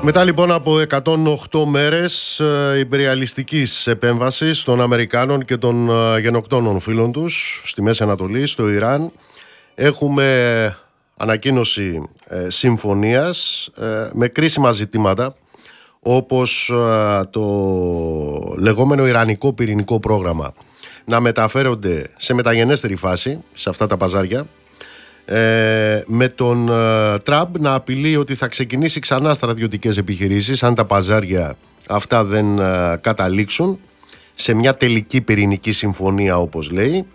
Μετά λοιπόν από 108 μέρες υπεριαλιστικής επέμβασης των Αμερικάνων και των γενοκτώνων φίλων τους στη Μέση Ανατολή, στο Ιράν, έχουμε ανακοίνωση συμφωνίας με κρίσιμα ζητήματα, όπως το λεγόμενο Ιρανικό πυρηνικό πρόγραμμα να μεταφέρονται σε μεταγενέστερη φάση σε αυτά τα παζάρια, με τον Τραμπ να απειλεί ότι θα ξεκινήσει ξανά στρατιωτικές επιχειρήσεις αν τα παζάρια αυτά δεν καταλήξουν σε μια τελική πυρηνική συμφωνία, όπως λέει.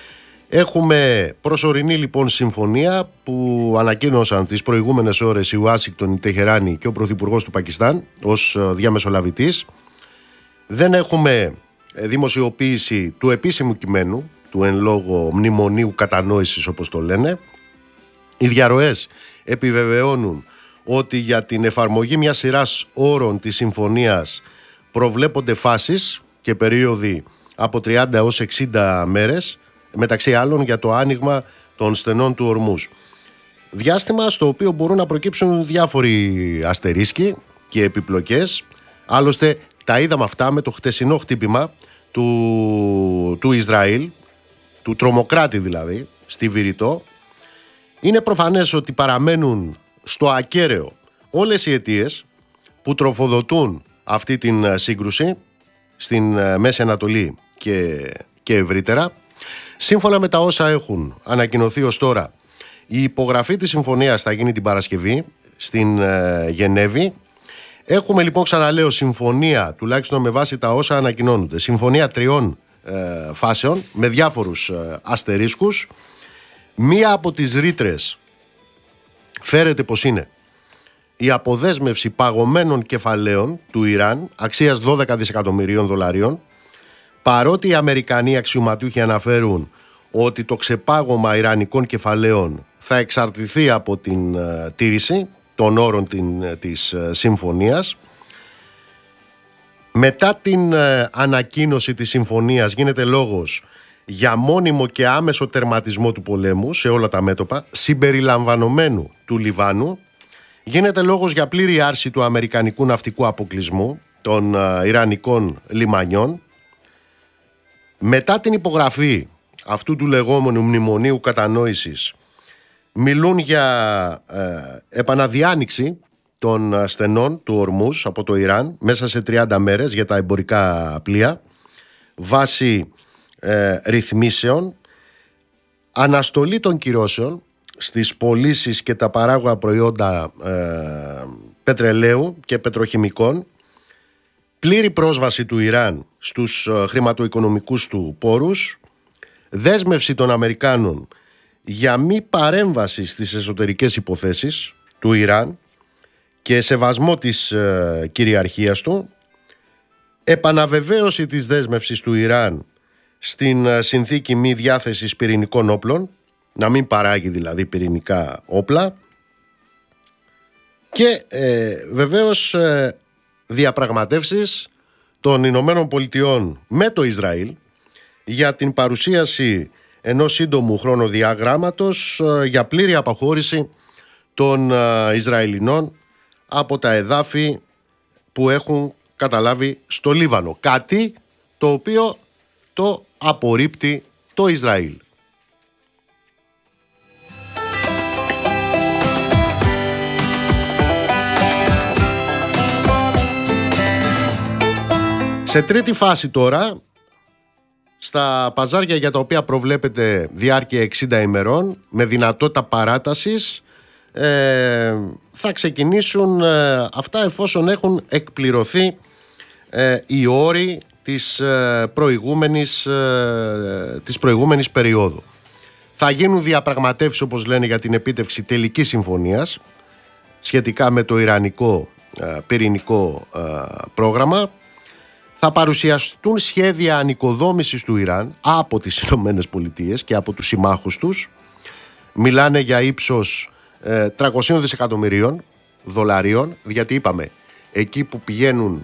Έχουμε προσωρινή λοιπόν συμφωνία που ανακοίνωσαν τις προηγούμενες ώρες η Ουάσιγκτον, η Τεχεράνη και ο Πρωθυπουργός του Πακιστάν ως διαμεσολαβητής. Δεν έχουμε δημοσιοποίηση του επίσημου κειμένου, του εν λόγω μνημονίου κατανόησης, όπως το λένε. Οι διαρροές επιβεβαιώνουν ότι για την εφαρμογή μιας σειράς όρων της συμφωνίας προβλέπονται φάσεις και περίοδοι από 30 έως 60 μέρες, μεταξύ άλλων για το άνοιγμα των στενών του Ορμούζ. Διάστημα στο οποίο μπορούν να προκύψουν διάφοροι αστερίσκοι επιπλοκές. Άλλωστε τα είδαμε αυτά με το χτεσινό χτύπημα του Ισραήλ, του τρομοκράτη δηλαδή, στη Βηρητό. Είναι προφανές ότι παραμένουν στο ακέραιο όλες οι αιτίες που τροφοδοτούν αυτή την σύγκρουση στην Μέση Ανατολή και ευρύτερα. Σύμφωνα με τα όσα έχουν ανακοινωθεί ως τώρα, η υπογραφή της συμφωνίας θα γίνει την Παρασκευή στην Γενέβη. Έχουμε λοιπόν, ξαναλέω, συμφωνία, τουλάχιστον με βάση τα όσα ανακοινώνονται, συμφωνία 3 φάσεων με διάφορους αστερίσκους. Μία από τις ρήτρες φέρεται πως είναι η αποδέσμευση παγωμένων κεφαλαίων του Ιράν αξίας 12 δισεκατομμυρίων δολαρίων, παρότι οι Αμερικανοί αξιωματούχοι αναφέρουν ότι το ξεπάγωμα ιρανικών κεφαλαίων θα εξαρτηθεί από την τήρηση των όρων της συμφωνίας. Μετά την ανακοίνωση της συμφωνίας γίνεται λόγος για μόνιμο και άμεσο τερματισμό του πολέμου σε όλα τα μέτωπα, συμπεριλαμβανομένου του Λιβάνου. Γίνεται λόγος για πλήρη άρση του αμερικανικού ναυτικού αποκλεισμού των ιρανικών λιμανιών. Μετά την υπογραφή αυτού του λεγόμενου μνημονίου κατανόησης, μιλούν για επαναδιάνοιξη των στενών του Ορμούζ από το Ιράν μέσα σε 30 μέρες για τα εμπορικά πλοία, βάσει ρυθμίσεων, αναστολή των κυρώσεων στις πωλήσεις και τα παράγωγα προϊόντα πετρελαίου και πετροχημικών, πλήρη πρόσβαση του Ιράν στους χρηματοοικονομικούς του πόρους, δέσμευση των Αμερικάνων για μη παρέμβαση στις εσωτερικές υποθέσεις του Ιράν και σεβασμό της κυριαρχίας του, επαναβεβαίωση της δέσμευσης του Ιράν στην συνθήκη μη διάθεσης πυρηνικών όπλων, να μην παράγει δηλαδή πυρηνικά όπλα, και βεβαίως διαπραγματεύσεις των Ηνωμένων Πολιτειών με το Ισραήλ για την παρουσίαση ενός σύντομου χρονοδιαγράμματος για πλήρη αποχώρηση των Ισραηλινών από τα εδάφη που έχουν καταλάβει στο Λίβανο. Κάτι το οποίο το απορρίπτει το Ισραήλ. Σε τρίτη φάση τώρα, στα παζάρια για τα οποία προβλέπεται διάρκεια 60 ημερών με δυνατότητα παράτασης, θα ξεκινήσουν αυτά εφόσον έχουν εκπληρωθεί οι όροι της προηγούμενης περίοδου. Θα γίνουν διαπραγματεύσεις, όπως λένε, για την επίτευξη τελικής συμφωνίας σχετικά με το ιρανικό πυρηνικό πρόγραμμα. Θα παρουσιαστούν σχέδια ανοικοδόμησης του Ιράν από τις Ηνωμένες Πολιτείες και από τους συμμάχους τους. Μιλάνε για ύψος 300 δισεκατομμυρίων δολαρίων, γιατί είπαμε, εκεί που πηγαίνουν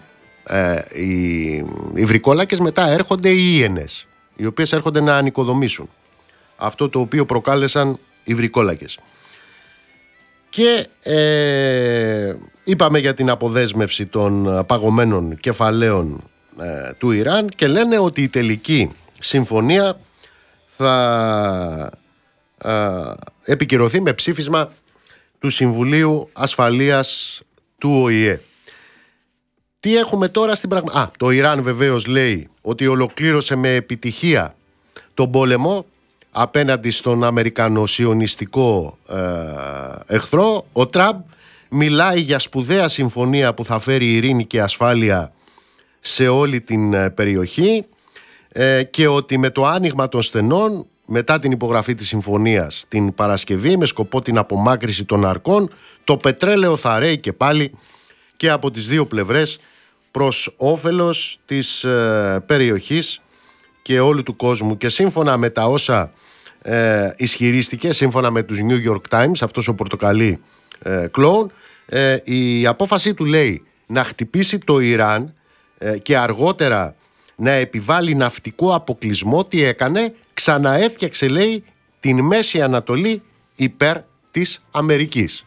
οι βρικόλακες, μετά έρχονται οι ίενες, οι οποίες έρχονται να ανοικοδομήσουν αυτό το οποίο προκάλεσαν οι βρικόλακες. Και Είπαμε για την αποδέσμευση των παγωμένων κεφαλαίων του Ιράν και λένε ότι η τελική συμφωνία θα επικυρωθεί με ψήφισμα του Συμβουλίου Ασφαλείας του ΟΗΕ. Τι έχουμε τώρα στην πραγματικότητα? Το Ιράν βεβαίως λέει ότι ολοκλήρωσε με επιτυχία τον πόλεμο απέναντι στον αμερικανο-σιωνιστικό εχθρό. Ο Τραμπ μιλάει για σπουδαία συμφωνία που θα φέρει ειρήνη και ασφάλεια σε όλη την περιοχή και ότι με το άνοιγμα των στενών μετά την υπογραφή της συμφωνίας την Παρασκευή με σκοπό την απομάκρυση των αρκών, το πετρέλαιο θα ρέει και πάλι και από τις δύο πλευρές προς όφελος της περιοχής και όλου του κόσμου. Και σύμφωνα με τα όσα ισχυρίστηκε, σύμφωνα με τους New York Times, αυτός ο πορτοκαλί κλόουν, η απόφαση του λέει να χτυπήσει το Ιράν και αργότερα να επιβάλλει ναυτικό αποκλεισμό. Τι έκανε? Ξαναέφτιαξε, λέει, την Μέση Ανατολή υπέρ της Αμερικής.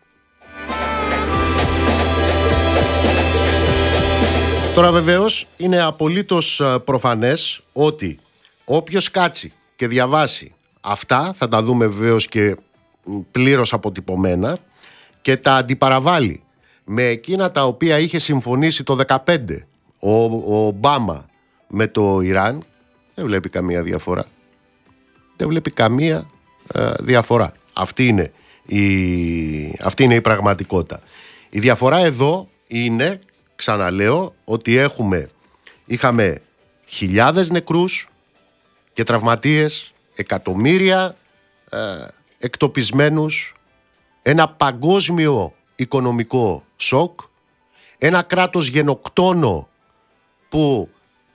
Τώρα βεβαίως είναι απολύτως προφανές ότι όποιος κάτσει και διαβάσει αυτά, θα τα δούμε βεβαίως και πλήρως αποτυπωμένα, και τα αντιπαραβάλλει με εκείνα τα οποία είχε συμφωνήσει το 2015 ο Ομπάμα με το Ιράν, δεν βλέπει καμία διαφορά. Δεν βλέπει καμία διαφορά. Αυτή είναι η πραγματικότητα. Η διαφορά εδώ είναι, ξαναλέω, ότι είχαμε χιλιάδες νεκρούς και τραυματίες, εκατομμύρια εκτοπισμένους, ένα παγκόσμιο οικονομικό σοκ, ένα κράτος γενοκτόνο που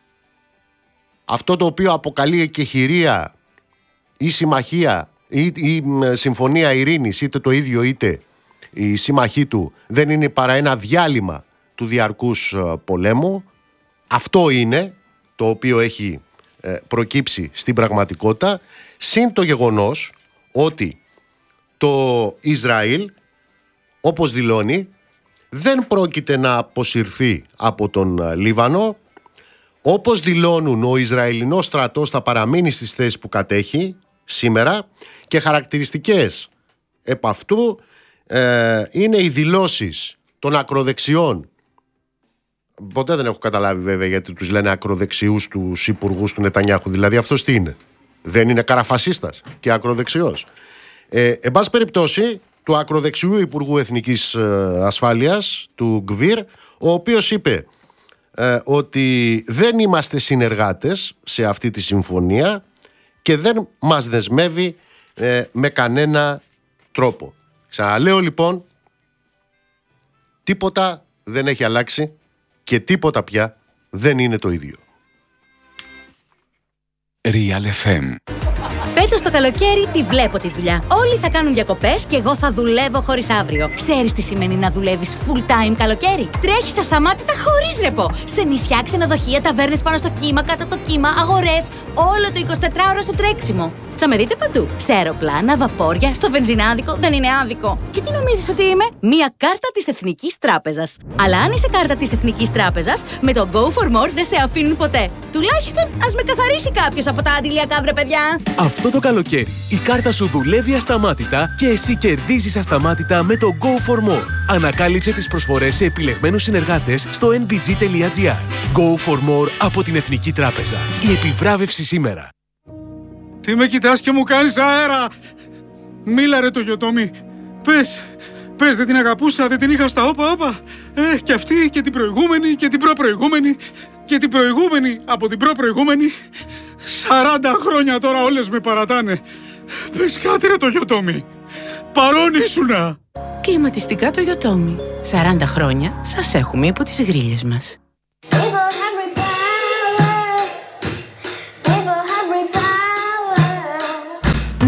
αυτό το οποίο αποκαλεί εκεχηρία ή συμμαχία ή συμφωνία ειρήνης, είτε το ίδιο είτε η σύμμαχή του, δεν είναι παρά ένα διάλειμμα του διαρκούς πολέμου. Αυτό είναι το οποίο έχει προκύψει στην πραγματικότητα, συν το γεγονός ότι το Ισραήλ, όπως δηλώνει, δεν πρόκειται να αποσυρθεί από τον Λίβανο. Όπως δηλώνουν, ο Ισραηλινός στρατός θα παραμείνει στις θέσεις που κατέχει σήμερα και χαρακτηριστικές επ' αυτού είναι οι δηλώσεις των ακροδεξιών. Ποτέ δεν έχω καταλάβει βέβαια γιατί τους λένε ακροδεξιούς τους υπουργούς του Νετανιάχου. Δηλαδή αυτός τι είναι? Δεν είναι καραφασίστας και ακροδεξιός? Εν πάση περιπτώσει, του ακροδεξιού Υπουργού Εθνικής Ασφάλειας, του Γκβίρ, ο οποίος είπε ότι δεν είμαστε συνεργάτες σε αυτή τη συμφωνία και δεν μας δεσμεύει με κανένα τρόπο. Ξαναλέω λοιπόν, τίποτα δεν έχει αλλάξει και τίποτα πια δεν είναι το ίδιο. Real FM. Φέτος το καλοκαίρι τη βλέπω τη δουλειά. Όλοι θα κάνουν διακοπές και εγώ θα δουλεύω χωρίς αύριο. Ξέρεις τι σημαίνει να δουλεύεις full time καλοκαίρι? Τρέχεις ασταμάτητα χωρίς ρεπό. Σε νησιά, ξενοδοχεία, ταβέρνες πάνω στο κύμα, κάτω από το κύμα, αγορές. Όλο το 24ωρο στο τρέξιμο. Θα με δείτε παντού. Σε αεροπλάνα, βαπόρια, στο βενζινάδικο, δεν είναι άδικο. Και τι νομίζεις ότι είμαι? Μία κάρτα της Εθνικής Τράπεζας. Αλλά αν είσαι κάρτα της Εθνικής Τράπεζας, με το Go for More δεν σε αφήνουν ποτέ. Τουλάχιστον ας με καθαρίσει κάποιος από τα αντιλιακά, βρε παιδιά. Αυτό το καλοκαίρι η κάρτα σου δουλεύει ασταμάτητα και εσύ κερδίζεις ασταμάτητα με το Go for More. Ανακάλυψε τις προσφορές σε επιλεγμένους συνεργάτες στο nbg.gr. Go for More από την Εθνική Τράπεζα. Η επιβράβευση σήμερα. Τι με κοιτάς και μου κάνεις αέρα? Μίλα ρε το Γιωτόμι. Πες, δεν την αγαπούσα, δεν την είχα στα όπα. Και αυτή και την προηγούμενη και την προπροηγούμενη και την προηγούμενη από την προπροηγούμενη. 40 χρόνια τώρα όλες με παρατάνε. Πες κάτι ρε το Γιωτόμι. Παρόν ήσουνα. Κλιματιστικά το Γιωτόμι. 40 χρόνια σας έχουμε υπό τις γρίλες μας.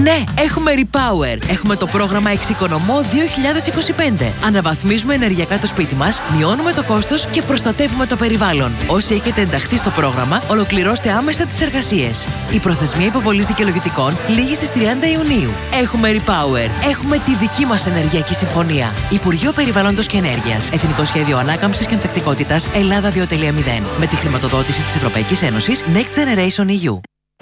Ναι, έχουμε Repower. Έχουμε το πρόγραμμα Εξοικονομώ 2025. Αναβαθμίζουμε ενεργειακά το σπίτι μας, μειώνουμε το κόστος και προστατεύουμε το περιβάλλον. Όσοι έχετε ενταχθεί στο πρόγραμμα, ολοκληρώστε άμεσα τις εργασίες. Η προθεσμία υποβολής δικαιολογητικών λήγει στις 30 Ιουνίου. Έχουμε Repower. Έχουμε τη δική μας ενεργειακή συμφωνία. Υπουργείο Περιβάλλοντος και Ενέργειας. Εθνικό Σχέδιο Ανάκαμψης και Ανθεκτικότητας Ελλάδα 2.0. Με τη χρηματοδότηση της Ευρωπαϊκής Ένωσης Next Generation EU.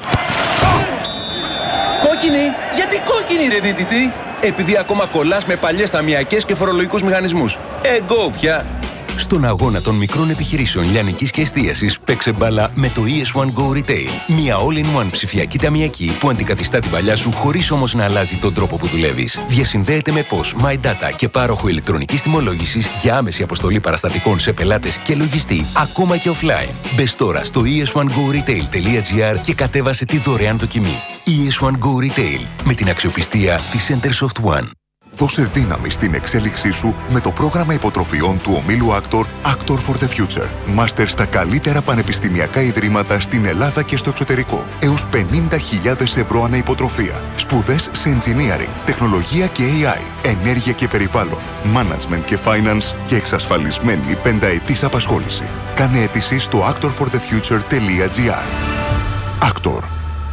Κόκκινη! Γιατί κόκκινη, ρε δίτητη? Επειδή ακόμα κολλάς με παλιές ταμιακές και φορολογικούς μηχανισμούς. Εγώ πια! Στον αγώνα των μικρών επιχειρήσεων λιανικής και εστίασης, παίξε μπάλα με το ES1 Go Retail. Μια all-in-one ψηφιακή ταμιακή που αντικαθιστά την παλιά σου χωρίς όμως να αλλάζει τον τρόπο που δουλεύεις. Διασυνδέεται με POS, My Data και πάροχο ηλεκτρονικής τιμολόγησης για άμεση αποστολή παραστατικών σε πελάτες και λογιστή, ακόμα και offline. Μπες τώρα στο es1goretail.gr και κατέβασε τη δωρεάν δοκιμή. ES1 Go Retail, με την αξιοπιστία της Centersoft One. Δώσε δύναμη στην εξέλιξή σου με το πρόγραμμα υποτροφιών του ομίλου Actor for the Future. Μάστερ στα καλύτερα πανεπιστημιακά ιδρύματα στην Ελλάδα και στο εξωτερικό. Έως 50.000 ευρώ ανά υποτροφία. Σπουδές σε engineering, τεχνολογία και AI, ενέργεια και περιβάλλον, management και finance και εξασφαλισμένη πενταετής απασχόληση. Κάνε αίτηση στο actorforthefuture.gr. Actor.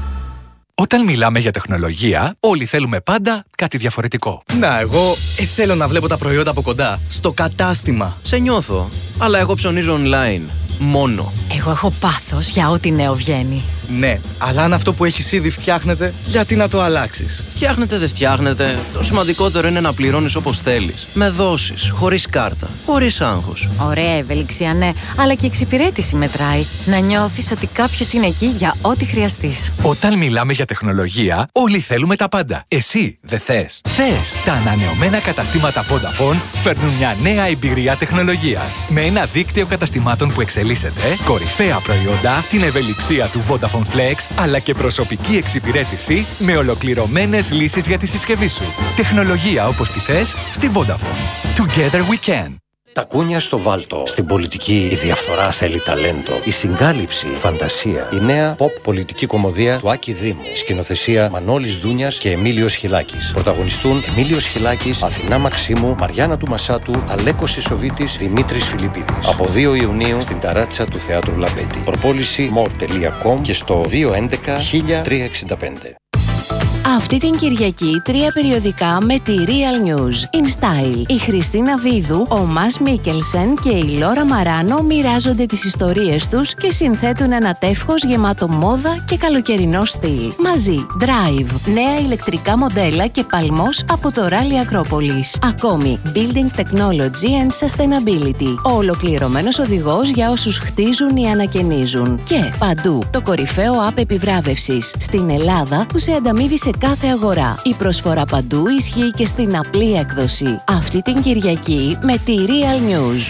Όταν μιλάμε για τεχνολογία, όλοι θέλουμε πάντα κάτι διαφορετικό. Να, εγώ θέλω να βλέπω τα προϊόντα από κοντά, στο κατάστημα. Σε νιώθω, αλλά εγώ ψωνίζω online. Μόνο. Εγώ έχω πάθος για ό,τι νέο βγαίνει. Ναι, αλλά αν αυτό που έχεις ήδη φτιάχνεται, γιατί να το αλλάξεις? Φτιάχνεται, δεν φτιάχνεται. Το σημαντικότερο είναι να πληρώνεις όπως θέλεις. Με δόσεις, χωρίς κάρτα, χωρίς άγχος. Ωραία ευελιξία, ναι, αλλά και εξυπηρέτηση μετράει. Να νιώθεις ότι κάποιος είναι εκεί για ό,τι χρειαστείς. Όταν μιλάμε για τεχνολογία, όλοι θέλουμε τα πάντα. Εσύ δεν θες? Θες! Τα ανανεωμένα καταστήματα Vodafone φέρνουν μια νέα εμπειρία τεχνολογίας. Με ένα δίκτυο καταστημάτων που εξελίσσεται, κορυφαία προϊόντα, την ευελιξία του Vodafone Flex, αλλά και προσωπική εξυπηρέτηση με ολοκληρωμένες λύσεις για τη συσκευή σου. Τεχνολογία όπως τη θες στη Vodafone. Together we can. Τα κούνια στο βάλτο. Στην πολιτική η διαφθορά θέλει ταλέντο. Η συγκάλυψη, φαντασία. Η νέα pop πολιτική κομμωδία του Άκη Δήμου. Σκηνοθεσία Μανώλης Δούνιας και Εμίλιος Χιλάκης. Πρωταγωνιστούν Εμίλιος Χιλάκης, Αθηνά Μαξίμου, Μαριάννα του Μασάτου, Αλέκος Ισοβίτης, Δημήτρης Φιλιππίδης. Από 2 Ιουνίου στην ταράτσα του Θεάτρου Λαμπέτη. Προπόληση more.com και στο 211 1365. Αυτή την Κυριακή 3 περιοδικά με τη Real News. In Style. Η Χριστίνα Βίδου, ο Μας Μίκελσεν και η Λόρα Μαράνο μοιράζονται τις ιστορίες τους και συνθέτουν ένα τεύχος γεμάτο μόδα και καλοκαιρινό στυλ. Μαζί, Drive, νέα ηλεκτρικά μοντέλα και παλμός από το Rally Acropolis. Ακόμη, Building Technology and Sustainability. Ο ολοκληρωμένος οδηγός για όσους χτίζουν ή ανακαινίζουν. Και παντού, το κορυφαίο app επιβράβευσης στην Ελλάδα που σε ανταμείβει σε κάθε αγορά. Η προσφορά παντού ισχύει και στην απλή έκδοση. Αυτή την Κυριακή με τη Real News.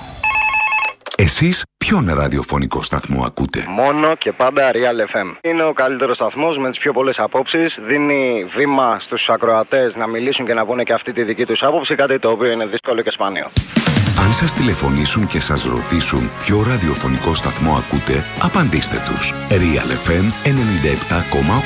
Εσείς ποιον ραδιοφωνικό σταθμό ακούτε? Μόνο και πάντα Real FM. Είναι ο καλύτερος σταθμός με τις πιο πολλές απόψεις. Δίνει βήμα στους ακροατές να μιλήσουν και να πούνε και αυτή τη δική τους άποψη, κάτι το οποίο είναι δύσκολο και σπάνιο. Αν σας τηλεφωνήσουν και σας ρωτήσουν ποιο ραδιοφωνικό σταθμό ακούτε, απαντήστε τους. Real FM 97,8.